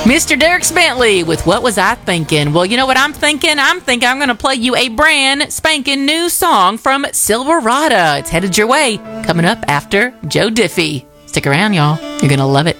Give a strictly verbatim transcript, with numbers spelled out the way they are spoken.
Mister Derek Bentley with What Was I Thinking? Well, you know what I'm thinking? I'm thinking I'm going to play you a brand spanking new song from Silverado. It's headed your way, coming up after Joe Diffie. Stick around, y'all. You're going to love it.